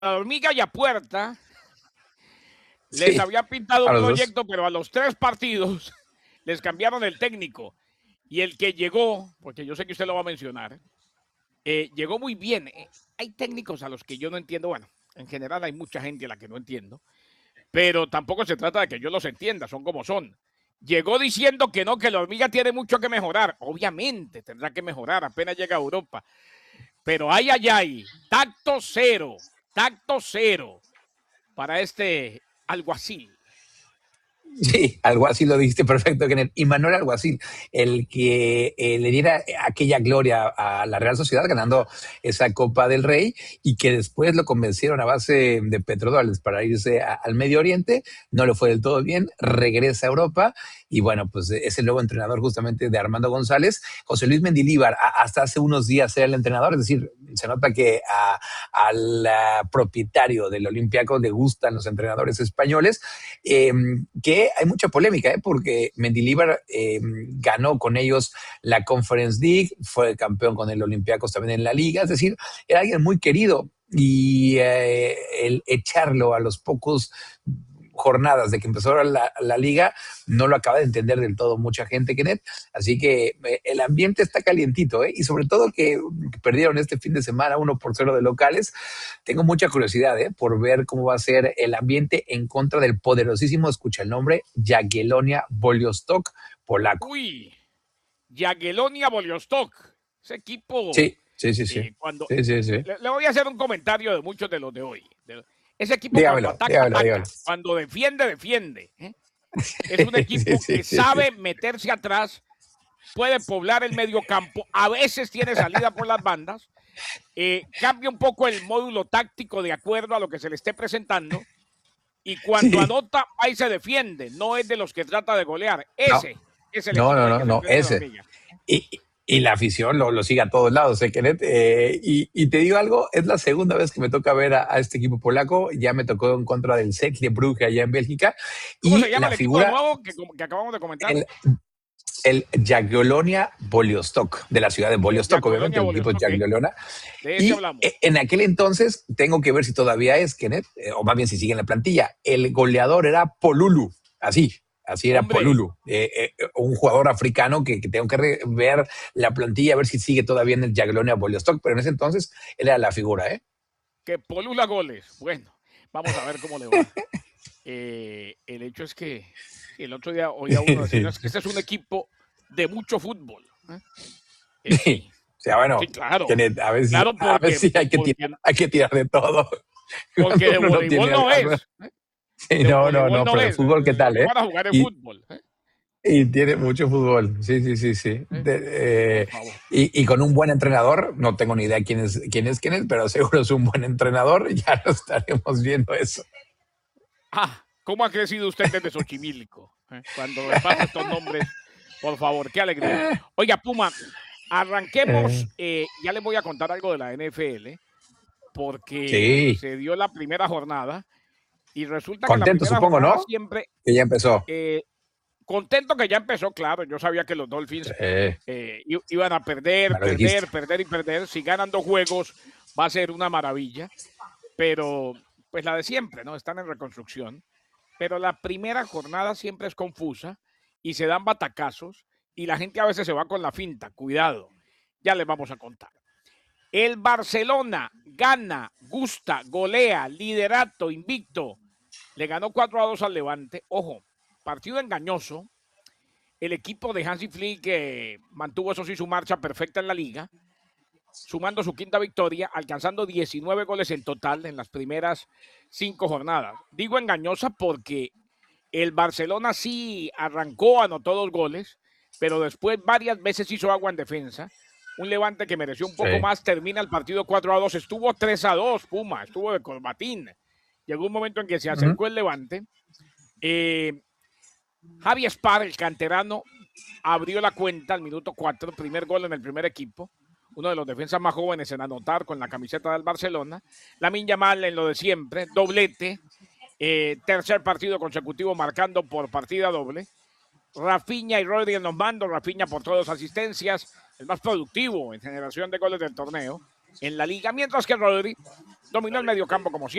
La hormiga y a puerta les Sí, había pintado a un los dos. proyecto, pero a los 3 partidos les cambiaron el técnico. Y el que llegó, porque yo sé que usted lo va a mencionar, llegó muy bien. Hay técnicos a los que yo no entiendo. Bueno, en general hay mucha gente a la que no entiendo, pero tampoco se trata de que yo los entienda, son como son. Llegó diciendo que no, que la hormiga tiene mucho que mejorar. Obviamente tendrá que mejorar, apenas llega a Europa. Pero ay, tacto cero para este alguacil. Sí, Alguacil lo dijiste perfecto, Kenneth. Y Manuel Alguacil, el que le diera aquella gloria a la Real Sociedad ganando esa Copa del Rey y que después lo convencieron a base de petrodólares para irse al Medio Oriente, no le fue del todo bien, regresa a Europa y bueno, pues es el nuevo entrenador justamente de Armando González. José Luis Mendilíbar, hasta hace unos días era el entrenador, es decir, se nota que al propietario del Olympiacos le gustan los entrenadores españoles, que hay mucha polémica, porque Mendilibar ganó con ellos la Conference League, fue campeón con el Olympiacos también en la liga, es decir, era alguien muy querido y el echarlo a los pocos jornadas de que empezó la liga, no lo acaba de entender del todo mucha gente, Kenneth. Así que el ambiente está calientito, y sobre todo que perdieron este fin de semana 1-0 de locales. Tengo mucha curiosidad, por ver cómo va a ser el ambiente en contra del poderosísimo, escucha el nombre, Jagiellonia Białystok polaco. Uy, Jagiellonia Białystok. Ese equipo, Sí, sí, sí, sí. cuando... Sí, sí, sí. Le voy a hacer un comentario de muchos de los de hoy. Ese equipo cuando Dígamelo, ataca, dígamelo, dígamelo. ataca. Cuando defiende, defiende. Es un Sí, equipo sí, que sí, sí. sabe meterse atrás, puede poblar el medio campo, a veces tiene salida por las bandas, cambia un poco el módulo táctico de acuerdo a lo que se le esté presentando, y cuando Sí. anota, ahí se defiende. No es de los que trata de golear. No, Ese es el no, equipo no, al no, que se no, enfrenta la ese. hormiga. Y la afición lo sigue a todos lados, Kenneth. Y te digo algo, es la segunda vez que me toca ver a este equipo polaco. Ya me tocó en contra del Cercle Brugge allá en Bélgica. ¿Cómo se Y llama la el equipo de figura, nuevo que acabamos de comentar? el Jagiellonia Białystok, de la ciudad de El Białystok, obviamente, Jagiellonia el equipo es Białystok, Jagiellona. de ese Y hablamos. en aquel entonces, tengo que ver si todavía es, Kenneth, o más bien si sigue en la plantilla, el goleador era Polulu, así era Hombre, Polulu, un jugador africano que tengo que ver la plantilla, a ver si sigue todavía en el Jagiellonia Białystok, pero en ese entonces él era la figura, ¿eh? que polula goles. Bueno, vamos a ver cómo le va. El hecho es que sí, el otro día oía uno decir, no, es que este es un equipo de mucho fútbol. Sí, O sea, sí, bueno, claro. Kenneth, Claro, a veces sí hay que tirar de todo. porque Cuando de uno no voleibol tiene no algo. es. Sí, De no, no, voleibol no, no pero de es. fútbol, ¿qué tal, ¿Qué van a jugar de Y, fútbol? y tiene mucho fútbol, sí, sí, sí, sí. Por favor. Y con un buen entrenador, no tengo ni idea quién es, pero seguro es un buen entrenador, ya lo estaremos viendo eso. ¿Cómo ha crecido usted desde Xochimilco? Cuando me pasa estos nombres, por favor, qué alegría. Oiga, Puma, arranquemos. Ya les voy a contar algo de la NFL, porque Sí, se dio la primera jornada y resulta que la contento primera supongo, jornada ¿no? siempre, Que ya empezó. contento que ya empezó, claro, yo sabía que los Dolphins Sí, iban a perder, me lo dijiste. perder, perder y perder. Si ganan 2 juegos va a ser una maravilla, pero pues la de siempre, ¿no? Están en reconstrucción. Pero la primera jornada siempre es confusa y se dan batacazos y la gente a veces se va con la finta. Cuidado, ya les vamos a contar. El Barcelona gana, gusta, golea, liderato, invicto. Le ganó 4-2 al Levante. Ojo, partido engañoso. El equipo de Hansi Flick mantuvo, eso sí, su marcha perfecta en la liga, sumando su quinta victoria, alcanzando 19 goles en total en las primeras 5 jornadas. Digo engañosa porque el Barcelona sí arrancó, anotó 2 goles, pero después varias veces hizo agua en defensa. Un Levante que mereció un poco Sí. más, termina el partido 4-2, estuvo 3-2, Puma, estuvo de corbatín. Llegó un momento en que se Ujú. acercó el Levante. Javi Spar, el canterano, abrió la cuenta al minuto 4, primer gol en el primer equipo. Uno de los defensas más jóvenes en anotar con la camiseta del Barcelona. Lamine Yamal en lo de siempre, doblete. Tercer partido consecutivo marcando por partida doble. Rafinha y Rodri en los mandos. Rafinha por todas las asistencias, el más productivo en generación de goles del torneo en la liga, mientras que Rodri dominó el mediocampo como siempre.